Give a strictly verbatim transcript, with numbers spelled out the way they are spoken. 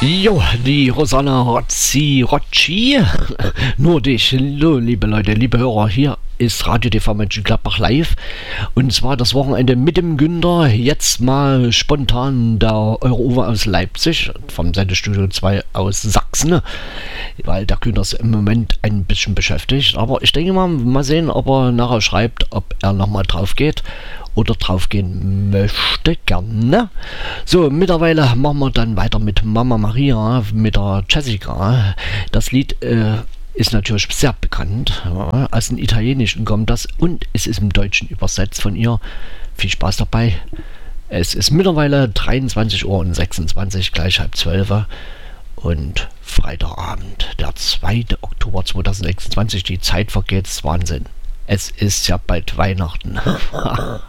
Jo, die Rosanna Rozzi Rocci. Nur dich, hallo, liebe Leute, liebe Hörer, hier ist Radio T V Mönchengladbach live. Und zwar das Wochenende mit dem Günther. Jetzt mal spontan der Euro-Uwe aus Leipzig, vom Sendestudio zwei aus Sachsen. Weil der Günther ist im Moment ein bisschen beschäftigt. Aber ich denke mal, mal sehen, ob er nachher schreibt, ob er nochmal drauf geht. Oder draufgehen möchte, gerne. So, mittlerweile machen wir dann weiter mit Mama Maria, mit der Jessica. Das Lied äh, ist natürlich sehr bekannt. Ja, aus dem Italienischen kommt das und es ist im Deutschen übersetzt von ihr. Viel Spaß dabei. Es ist mittlerweile dreiundzwanzig Uhr und sechsundzwanzig, gleich halb zwölf. Und Freitagabend, der zweite Oktober zweitausendsechsundzwanzig. Die Zeit vergeht, Wahnsinn. Es ist ja bald Weihnachten.